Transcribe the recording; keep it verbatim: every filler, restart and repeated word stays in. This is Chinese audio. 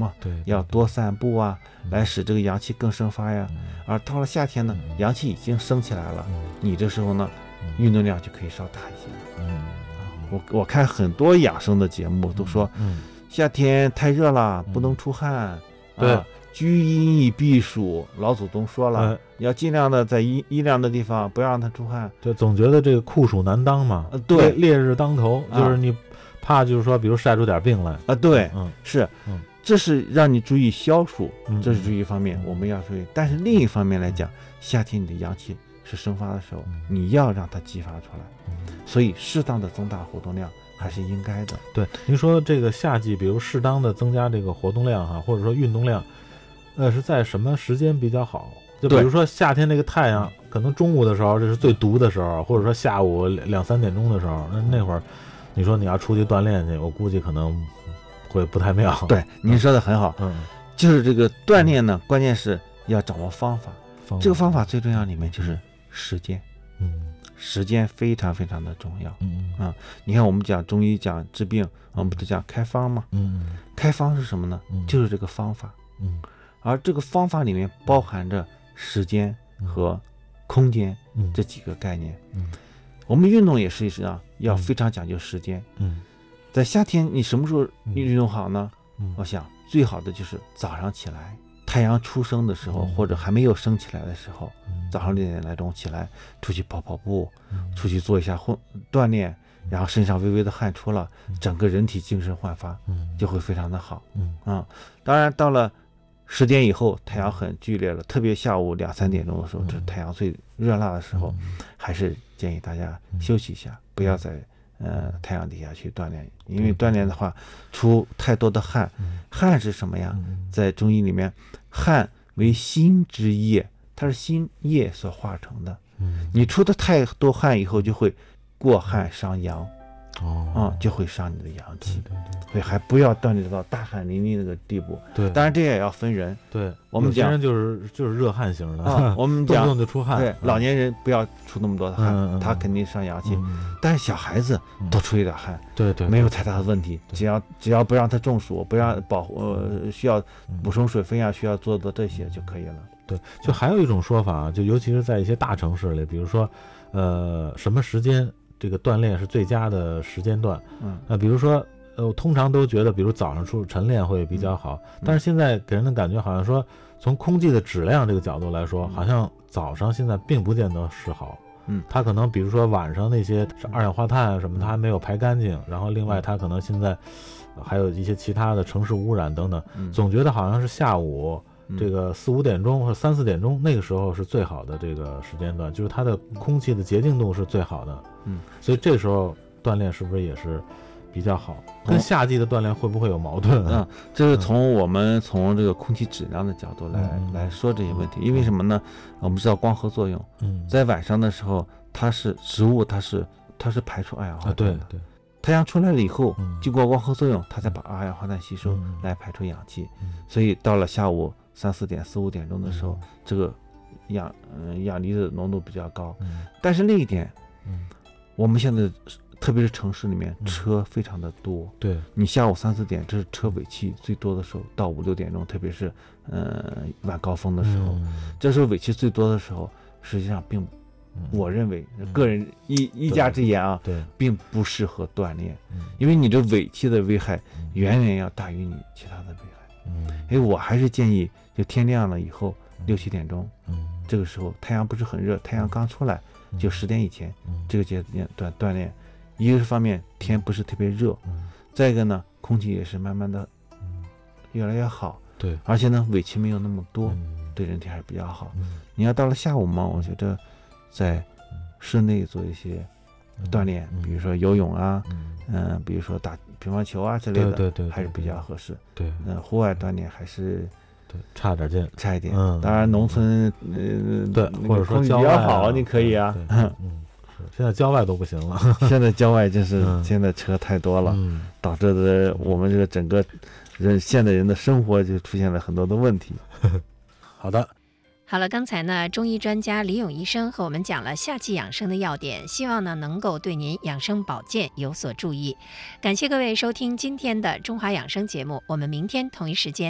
嘛， 对，对要多散步啊，来使这个阳气更生发呀。而到了夏天呢，阳气已经升起来了，你这时候呢，运动量就可以稍大一些。 嗯， 我我看很多养生的节目都说， 嗯， 夏天太热了，不能出汗， 对啊，居阴以避暑。老祖宗说了，要尽量的在阴阴凉的地方，不要让它出汗。 对，总觉得这个酷暑难当嘛， 呃对， 烈日当头，就是你怕就是说，比如晒出点病来啊，对， 嗯， 是， 嗯， 这是让你注意消暑， 嗯， 这是注意一方面，我们要注意。但是另一方面来讲，夏天你的阳气是生发的时候，你要让它激发出来，所以适当的增大活动量还是应该的。 对，您说这个夏季，比如适当的增加这个活动量哈，或者说运动量，呃，是在什么时间比较好？就比如说夏天那个太阳，可能中午的时候这是最毒的时候，或者说下午两三点钟的时候，那那会儿，你说你要出去锻炼去，我估计可能会不太妙。 对，您说的很好， 嗯， 就是这个锻炼呢，关键是要掌握方法。 方法这个方法最重要里面就是时间， 嗯， 时间非常非常的重要。 嗯啊，你看我们讲中医讲治病，我们不是讲开方吗？ 嗯， 开方是什么呢？ 嗯， 就是这个方法。 嗯， 而这个方法里面包含着时间和空间这几个概念。 嗯， 我们运动也是一样，要非常讲究时间。 嗯， 在夏天你什么时候运动好呢？ 嗯， 我想最好的就是早上起来，太阳初升的时候，或者还没有升起来的时候，早上六点来钟起来，出去跑跑步，出去做一下混锻炼，然后身上微微的汗出了，整个人体精神焕发，就会非常的好。 嗯啊，当然到了十点以后，太阳很剧烈了，特别下午两三点钟的时候，这是太阳最热辣的时候，还是建议大家休息一下，不要在呃太阳底下去锻炼，因为锻炼的话出太多的汗。汗是什么呀？在中医里面，汗为心之液，它是心液所化成的。你出的太多汗以后，就会过汗伤阳。哦，啊、嗯，就会伤你的阳气， 对对对， 所以还不要锻炼到大汗淋漓那个地步。 对， 当然这也要分人。 对， 我们讲有些人就是就是热汗型的， 啊，我们讲动不动就出汗。 对， 嗯、 老年人不要出那么多的汗， 嗯嗯、 他肯定伤阳气。 嗯、 但是小孩子多出一点汗， 嗯、对, 对对， 没有太大的问题。只要只要不让他中暑，不让保护呃需要补充水分啊，需要做的这些就可以了。 对，就还有一种说法，就尤其是在一些大城市里，比如说，呃，什么时间这个锻炼是最佳的时间段？嗯，那、呃、比如说，呃，我通常都觉得，比如早上出晨练会比较好，嗯、但是现在给人的感觉好像说，从空气的质量这个角度来说，好像早上现在并不见得是好。 嗯， 它可能比如说晚上那些二氧化碳什么，它还没有排干净，然后另外它可能现在还有一些其他的城市污染等等， 嗯、 总觉得好像是下午。这个四五点钟或者三四点钟，那个时候是最好的这个时间段，就是它的空气的洁净度是最好的。 嗯， 所以这时候锻炼是不是也是比较好？跟夏季的锻炼会不会有矛盾？ 嗯，这是从我们从这个空气质量的角度来、嗯、来说这些问题。因为什么呢？我们知道光合作用， 嗯，在晚上的时候，它是植物，它是它是排出二氧化碳的。 啊、对对。 太阳出来了以后，经过光合作用，它再把二氧化碳吸收、嗯、来排出氧气。 嗯、 所以到了下午三四点、四五点钟的时候，嗯、这个氧嗯氧离子浓度比较高。 嗯、 但是另一点， 嗯， 我们现在特别是城市里面、嗯、车非常的多。 对， 你下午三四点，这是车尾气最多的时候，到五六点钟，特别是呃晚高峰的时候， 嗯、 这时候尾气最多的时候，实际上并。我认为个人一、嗯、一家之言啊， 对， 并不适合锻炼， 嗯、 因为你这尾气的危害远远要大于你其他的危害。 嗯， 所以我还是建议，就天亮了以后六七点钟， 嗯， 这个时候太阳不是很热，太阳刚出来， 嗯、 就十点以前， 嗯、 这个阶段锻炼，一个是方面天不是特别热， 嗯、 再一个呢，空气也是慢慢的越来越好， 对， 而且呢尾气没有那么多， 嗯、 对人体还是比较好。 嗯、 你要到了下午嘛，我觉得。在室内做一些锻炼， 嗯、 比如说游泳啊， 嗯、 呃，比如说打乒乓球啊之类的， 对对 对, 对， 还是比较合适。 对， 那、呃、户外锻炼还是对差点劲， 差一点。 嗯， 当然农村呃对，或者说空气比较好，你可以啊。 嗯，是现在郊外都不行了。 现在郊外真是、 嗯、 现在车太多了， 嗯、 导致的我们这个整个人现代人的生活就出现了很多的问题。 好的。 好了，刚才呢，中医专家李勇医生和我们讲了夏季养生的要点，希望呢能够对您养生保健有所注意。感谢各位收听今天的中华养生节目，我们明天同一时间